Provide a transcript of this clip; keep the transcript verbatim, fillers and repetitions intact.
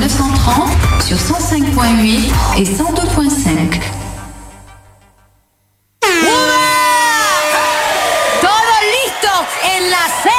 neuf cent trente sur cent cinq point huit et cent deux point cinq. ¡Todo listo en la serie!